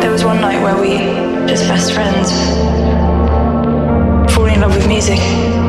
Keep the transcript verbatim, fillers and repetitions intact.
There was one night where we, just best friends, falling in love with music.